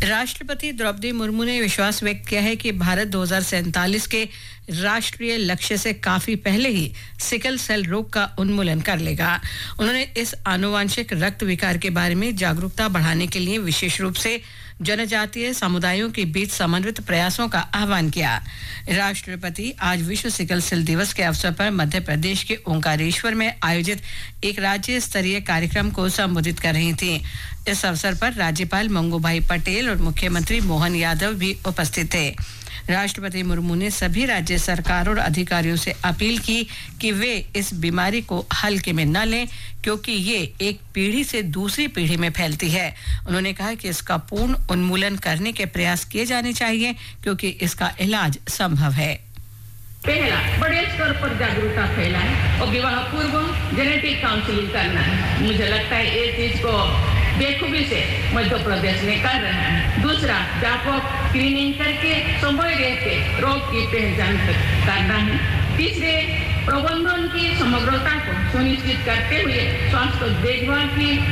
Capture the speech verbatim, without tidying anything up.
राष्ट्रपति द्रौपदी मुर्मू ने विश्वास व्यक्त किया है कि भारत दो हज़ार सैंतालीस के राष्ट्रीय लक्ष्य से काफी पहले ही सिकल सेल रोग का उन्मूलन कर लेगा। उन्होंने इस आनुवांशिक रक्त विकार के बारे में जागरूकता बढ़ाने के लिए विशेष रूप से जनजातीय समुदायों के बीच समन्वित प्रयासों का आह्वान किया। राष्ट्रपति आज विश्व सिकल सेल दिवस के अवसर पर मध्य प्रदेश के ओंकारेश्वर में आयोजित एक राज्य स्तरीय कार्यक्रम को संबोधित कर रही थीं। इस अवसर पर राज्यपाल मंगूभाई पटेल और मुख्यमंत्री मोहन यादव भी उपस्थित थे। राष्ट्रपति मुर्मू ने सभी राज्य सरकारों और अधिकारियों से अपील की कि वे इस बीमारी को हल्के में न लें, क्योंकि ये एक पीढ़ी से दूसरी पीढ़ी में फैलती है। उन्होंने कहा कि इसका पूर्ण उन्मूलन करने के प्रयास किए जाने चाहिए, क्योंकि इसका इलाज संभव है। पहला, बड़े स्तर पर जागरूकता फैलाएं और विवाह पूर्व जेनेटिक काउंसलिंग करना है। मुझे लगता है ये चीज को बेखूबी से मध्य प्रदेश में कर रहे हैं। दूसरा, व्यापक स्क्रीनिंग करके समय रहते रोग की पहचान करना है। तीसरे, प्रबंधन की समग्रता को सुनिश्चित करते हुए स्वास्थ्य देखभाल की